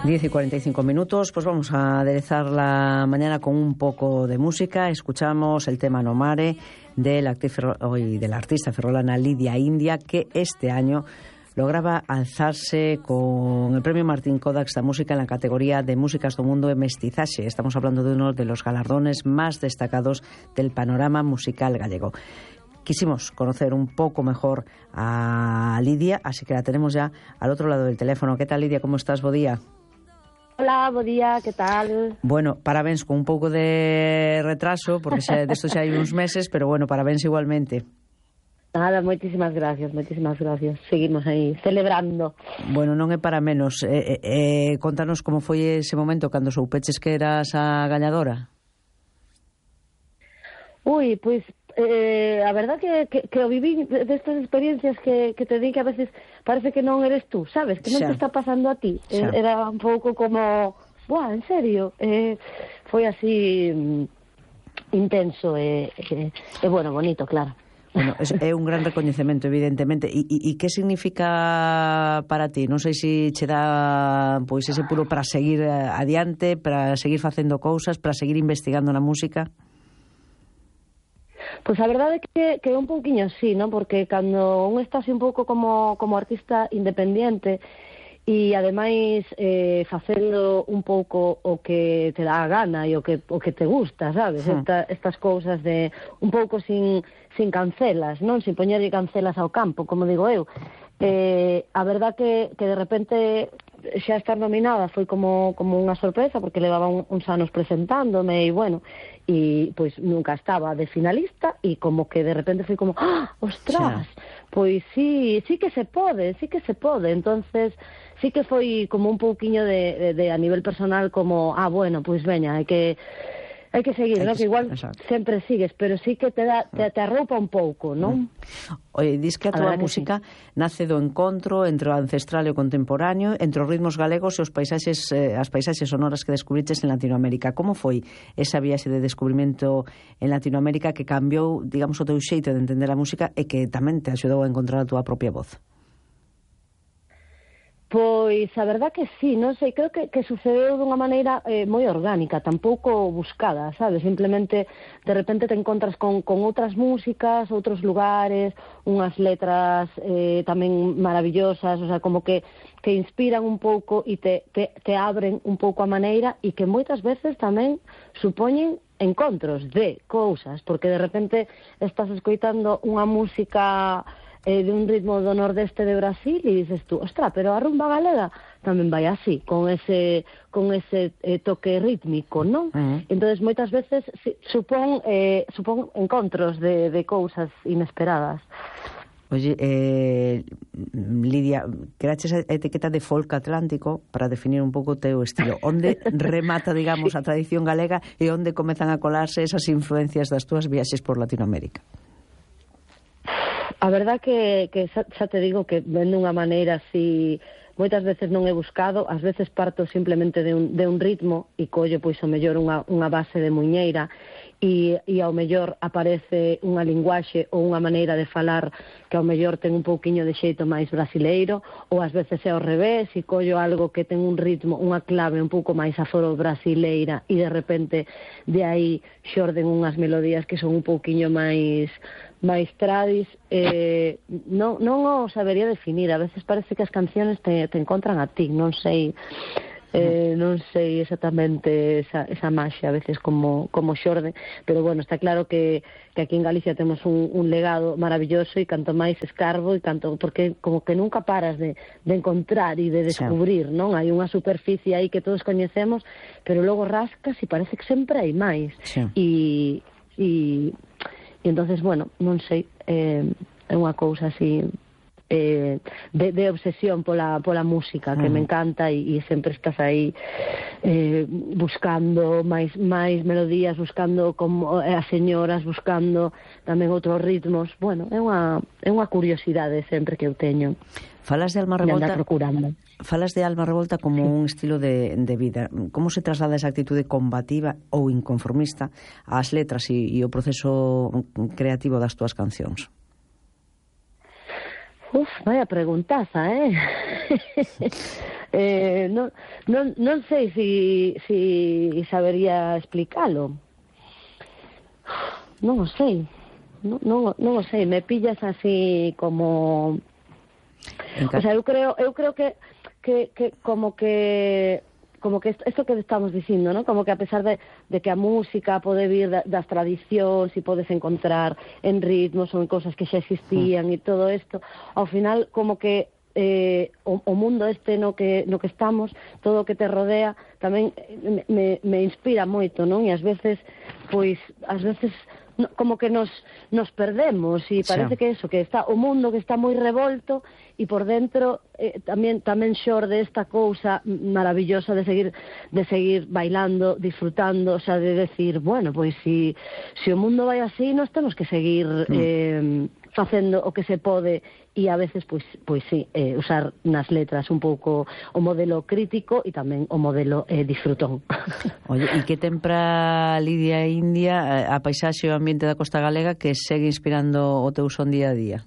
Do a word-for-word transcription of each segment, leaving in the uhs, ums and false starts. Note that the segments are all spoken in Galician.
diez y cuarenta y cinco minutos, pues vamos a aderezar la mañana con un poco de música. Escuchamos el tema No Mare de la, hoy, de la artista ferrolana Lidia India, que este año lograba alzarse con el premio Martín Kodax da Música en la categoría de Músicas do Mundo e Mestizaxe. Estamos hablando de uno de los galardones más destacados del panorama musical gallego. Quisimos conocer un poco mejor a Lidia, así que la tenemos ya al otro lado del teléfono. ¿Qué tal, Lidia? ¿Cómo estás? Bo día. Hola, bo día, que tal? Bueno, parabéns, con un pouco de retraso, porque xa, desto xa hai uns meses, pero bueno, parabéns igualmente. Nada, moitísimas gracias, moitísimas gracias. Seguimos aí, celebrando. Bueno, non é para menos. Eh, eh, contanos como foi ese momento cando soupeches que eras a gañadora. Ui, pois, eh, a verdad que, que, que o viví destas experiencias que, que te di que a veces parece que non eres tú, sabes? Que non xa. te está pasando a ti. Xa. Era un pouco como, buah, en serio? Eh, foi así mm, intenso e, e, e, bueno, bonito, claro. Bueno, é, é un gran recoñecemento, evidentemente. E, e, e que significa para ti? Non sei se che dá pois ese puro para seguir adiante, para seguir facendo cousas, para seguir investigando na música. Pois a verdade é que, que é un pouquiño así, non? Porque cando un está así un pouco como, como artista independiente e ademais eh, facendo un pouco o que te dá a gana e o que, o que te gusta, sabes? Sí. Esta, estas cousas de un pouco sin, sin cancelas, non? Sin poñerlle cancelas ao campo, como digo eu. Eh, a verdad que, que de repente xa estar nominada foi como, como unha sorpresa, porque levaba un, uns anos presentándome e, bueno, e pois nunca estaba de finalista e como que de repente foi como, ¡ah, ostras! Xa. Pois sí, sí que se pode, sí que se pode. Entonces, sí que foi como un pouquiño de, de, de a nivel personal como, ah, bueno, pois veña, hai que hai que seguir, non? Que igual exacto. Sempre sigues, pero sí que te dá te, te arroupa un pouco, non? Mm. Oye, dis que a túa música sí. nace do encontro entre o ancestral e o contemporáneo, entre os ritmos galegos e os paisaxes, eh, as paisaxes sonoras que descubriches en Latinoamérica. Como foi esa viaxe de descubrimento en Latinoamérica que cambiou, digamos, o teu xeito de entender a música e que tamén te axudou a encontrar a túa propia voz? Pois a verdad que sí, non sei, creo que, que sucedeu dunha maneira eh, moi orgánica, tampouco buscada, sabes? Simplemente de repente te encontras con, con outras músicas, outros lugares, unhas letras eh, tamén maravillosas, o sea, como que, que inspiran un pouco e te, te, te abren un pouco a maneira e que moitas veces tamén supoñen encontros de cousas, porque de repente estás escoitando unha música Eh, de un ritmo do nordeste de Brasil e dices tú, ostra, pero a rumba galega tamén vai así, con ese con ese eh, toque rítmico, non? Uh-huh. Entonces moitas veces si, supón eh, supón encontros de, de cousas inesperadas. Oye, eh, Lidia, creaches a etiqueta de folk atlántico para definir un pouco o teu estilo. Onde remata, digamos, a tradición galega e onde comezan a colarse esas influencias das túas viaxes por Latinoamérica? A verdad que, que xa, xa te digo que ven dunha maneira así, moitas veces non he buscado, ás veces parto simplemente de un, de un ritmo e collo pois o mellor unha, unha base de muñeira e, e ao mellor aparece unha linguaxe ou unha maneira de falar que ao mellor ten un pouquiño de xeito máis brasileiro, ou ás veces é ao revés e collo algo que ten un ritmo, unha clave un pouco máis aforo brasileira e de repente de aí xorden unhas melodías que son un pouquiño máis máis tradis, eh, non, non o sabería definir. A veces parece que as canciones te, te encontran a ti, non sei eh, non sei exactamente esa, esa maxia a veces como, como xorde, pero bueno, está claro que, que aquí en Galicia temos un, un legado maravilloso e canto máis escarbo e canto, porque como que nunca paras de, de encontrar e de descubrir, sí. Non? Hai unha superficie aí que todos coñecemos, pero logo rascas e parece que sempre hai máis. Sí. E, e E entonces, bueno, non sei, eh, é unha cousa así eh, de, de obsesión pola, pola música que mm. me encanta e, e sempre estás aí eh, buscando máis, máis melodías, buscando como as señoras, buscando tamén outros ritmos. Bueno, é unha, é unha curiosidade sempre que eu teño. Falas de Alma Revolta, falas de Alma Revolta como sí. un estilo de, de vida. Como se traslada esa actitude combativa ou inconformista ás letras e, e o proceso creativo das túas cancións? Uf, vaya preguntaza, eh? eh, non, non, non sei si, si sabería explicalo. Non o sei. Non, non, non o sei, me pillas así como... O sea, eu creo, eu creo que, que, que como que... como que esto, esto que estamos dicindo, ¿no? Como que a pesar de, de que a música pode vir da, das tradicións e podes encontrar en ritmos ou en cosas que xa existían e todo isto, ao final como que eh, o, o mundo este no que, no que estamos, todo o que te rodea tamén me, me inspira moito, non? E ás veces, pois, ás veces no, como que nos, nos perdemos e parece sí. que eso, que está o mundo que está moi revolto e por dentro eh, tamén tamén xorde esta cousa maravillosa de seguir de seguir bailando, disfrutando, o sea, de decir, bueno, pois si si o mundo vai así, nós temos que seguir mm. eh, facendo o que se pode e a veces, pois, pois sí, eh, usar nas letras un pouco o modelo crítico e tamén o modelo eh, disfrutón. Oye, e que ten para Lidia India a paisaxe e o ambiente da Costa Galega que segue inspirando o teu son día a día?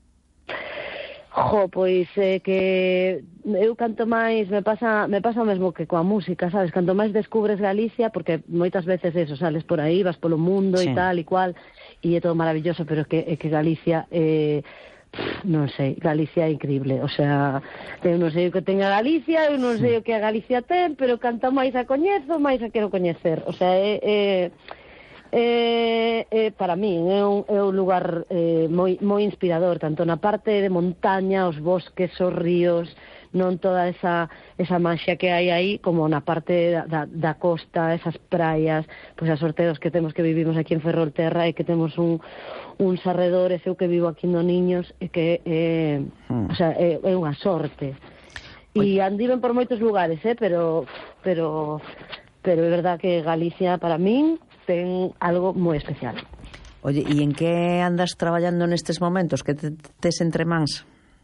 Jo, pois eh, que eu canto máis, me pasa me pasa o mesmo que coa música, sabes? Canto máis descubres Galicia, porque moitas veces eso, sales por aí, vas polo mundo e sí. tal e cual, e é todo maravilloso, pero que, é que Galicia... Eh, non sei, Galicia é increíble, o sea, eu non sei o que ten a Galicia, eu non sei o que a Galicia ten, pero canto máis a coñezo, máis a quero coñecer, o sea, é, é, é, é para mí é un, é un lugar eh, moi, moi inspirador, tanto na parte de montaña, os bosques, os ríos, non toda esa, esa maxia que hai aí, como na parte da, da, da costa, esas praias, pois as sorteos que temos que vivimos aquí en Ferrolterra e que temos un uns arredores, eu que vivo aquí no Niños, e que é, hmm. o sea, é, é unha sorte. E andiven por moitos lugares, eh, pero pero pero é verdad que Galicia para min ten algo moi especial. Oye, e en que andas traballando nestes momentos? Que te, tes entre mans?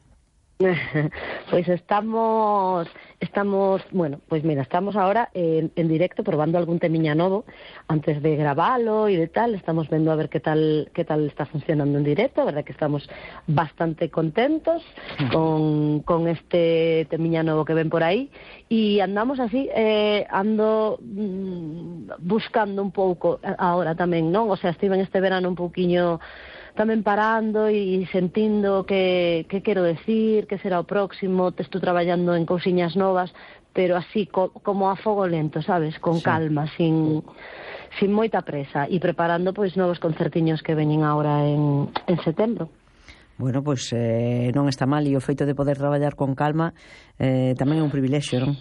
Pois estamos estamos, bueno, pois mira, estamos ahora en, en directo probando algún temiña novo antes de gravalo e de tal, estamos vendo a ver que tal que tal está funcionando en directo, a verdad que estamos bastante contentos con, con este temiña novo que ven por aí e andamos así, eh, ando mm, buscando un pouco agora tamén, non? O sea, estive en este verano un pouquiño tamén parando e sentindo que, que quero decir, que será o próximo, te estou traballando en cousiñas novas, pero así, co, como a fogo lento, sabes? Con sí. calma, sin, sin moita presa, e preparando pois novos concertiños que veñen agora en, en setembro. Bueno, pois eh, non está mal, e o feito de poder traballar con calma eh, tamén é un privilexio, non?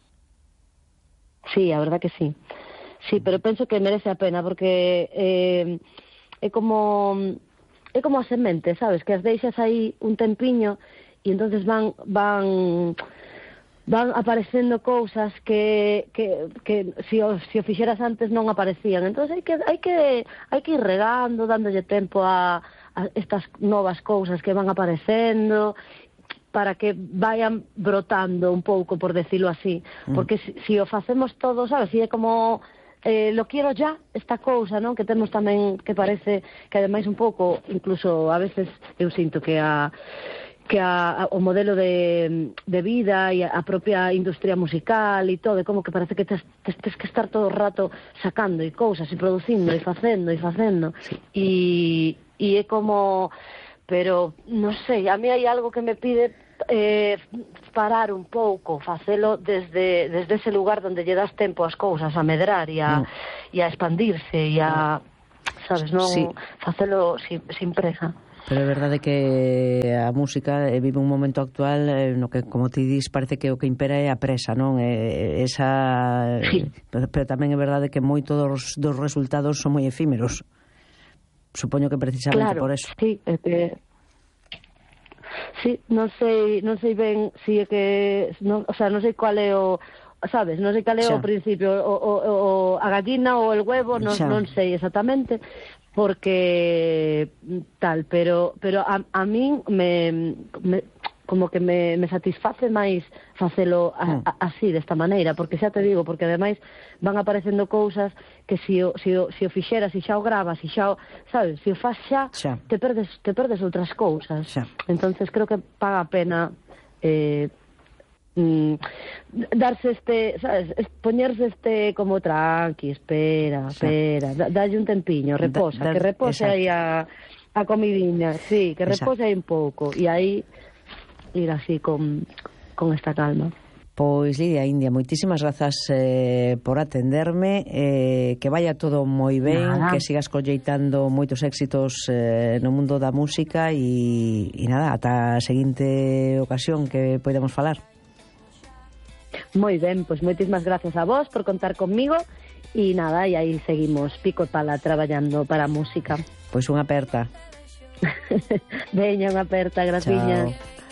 Sí, a verdad que sí. Sí, pero penso que merece a pena, porque eh, é como... é como a semente, sabes, que as deixas aí un tempiño e entonces van van van aparecendo cousas que que que si o, si o fixeras antes non aparecían. Entonces hai que hai que hai que ir regando, dándolle tempo a, a estas novas cousas que van aparecendo para que vayan brotando un pouco, por decirlo así, porque si, si o facemos todo, sabes, si é como Eh, lo quiero ya, esta cousa, non? Que temos tamén, que parece que ademais un pouco, incluso a veces eu sinto que a que a, a, o modelo de, de vida e a, a propia industria musical e todo, é como que parece que tes, tes, tes que estar todo o rato sacando e cousas e producindo e facendo e facendo e, e é como, pero non sei, a mí hai algo que me pide eh, parar un pouco, facelo desde, desde ese lugar donde lle das tempo as cousas a medrar e a, no. e a expandirse e a, sabes, non sí. facelo sin, sin presa. Pero é verdade que a música vive un momento actual eh, no que, como ti dis, parece que o que impera é a presa, non? Eh, esa sí. pero, pero tamén é verdade que moitos dos, dos resultados son moi efímeros. Supoño que precisamente claro, por eso. Sí, é que sí, non sei, non sei ben si é que, non, o sea, non sei cual é o, sabes, non sei cal é o principio, o, o, o a gallina ou el huevo, non, non sei exactamente, porque tal, pero pero a, a min me, me como que me, me satisface máis facelo a, a, así, desta maneira, porque xa te digo, porque ademais van aparecendo cousas que si o, si o, si o fixeras, si xa o gravas, si xa o, sabes, si o faz xa, xa. te perdes te perdes outras cousas. Xa. Entonces creo que paga a pena eh, mm, darse este, sabes, poñerse este como tranqui, espera, espera, da, dalle un tempiño, reposa, da, da, que repose aí a, a comidiña, sí, que repose aí un pouco, e aí ir así con, con esta calma. Pois Lidia India, moitísimas grazas eh, por atenderme, eh, que vaya todo moi ben, nada. Que sigas colleitando moitos éxitos eh, no mundo da música e, e nada, ata a seguinte ocasión que podamos falar. Moi ben, pois moitísimas grazas a vos por contar conmigo e nada, e aí seguimos pico e pala traballando para a música. Pois unha aperta. Veña, unha aperta, graciñas. Chao.